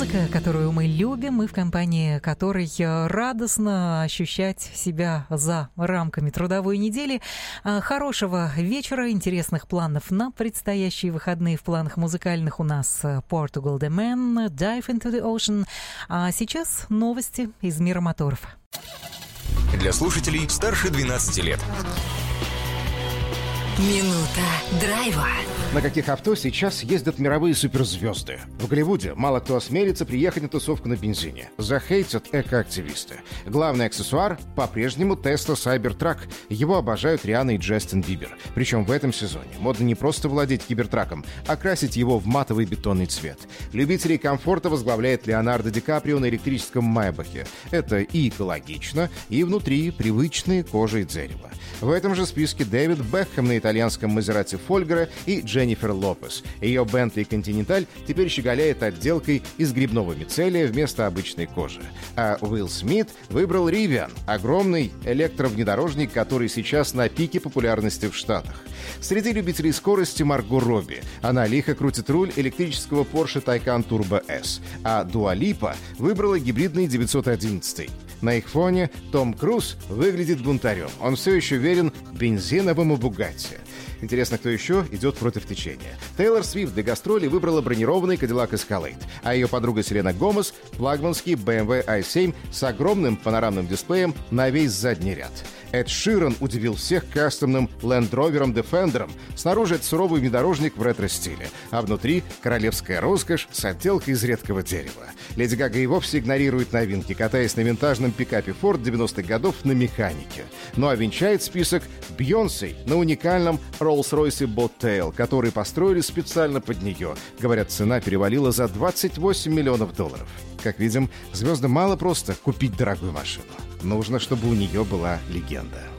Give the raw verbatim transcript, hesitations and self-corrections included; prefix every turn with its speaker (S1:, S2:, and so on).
S1: музыка, которую мы любим, и в компании которой радостно ощущать себя за рамками трудовой недели. Хорошего вечера, интересных планов на предстоящие выходные. В планах музыкальных у нас Portugal The Man, Dive Into The Ocean. А сейчас новости из мира моторов.
S2: Для слушателей старше двенадцати лет.
S3: Минута драйва.
S4: На каких авто сейчас ездят мировые суперзвезды? В Голливуде мало кто осмелится приехать на тусовку на бензине. Захейтят экоактивисты. Главный аксессуар — по-прежнему Tesla Cybertruck. Его обожают Рианна и Джастин Бибер. Причем в этом сезоне модно не просто владеть кибертраком, а красить его в матовый бетонный цвет. Любителей комфорта возглавляет Леонардо Ди Каприо на электрическом Майбахе. Это и экологично, и внутри привычные кожа и дерево. В этом же списке Дэвид Бекхэм на итальянском Мазерати Фольгера и Дженнифер Лопес. Ее Бентли Континенталь теперь щеголяет отделкой из грибного мицелия вместо обычной кожи. А Уилл Смит выбрал Ривиан — огромный электровнедорожник, который сейчас на пике популярности в Штатах. Среди любителей скорости Марго Робби. Она лихо крутит руль электрического Porsche Taycan Turbo S. А Дуа Липа выбрала гибридный девятьсот одиннадцать. На их фоне Том Круз выглядит бунтарем. Он все еще верен бензиновому Бугатти. Интересно, кто еще идет против течения. Тейлор Свифт для гастролей выбрала бронированный Cadillac Escalade, а ее подруга Селена Гомес — флагманский бэ эм вэ ай семь с огромным панорамным дисплеем на весь задний ряд. Эд Ширан удивил всех кастомным Land Rover Defender. Снаружи это суровый внедорожник в ретро-стиле, а внутри королевская роскошь с отделкой из редкого дерева. Леди Гага и вовсе игнорирует новинки, катаясь на винтажном пикапе Ford девяностых годов на механике. Ну а венчает список Бейонсе на уникальном Rolls-Royce Bobtail, который построили специально под нее. Говорят, цена перевалила за двадцать восемь миллионов долларов. Как видим, звездам мало просто купить дорогую машину. Нужно, чтобы у нее была легенда.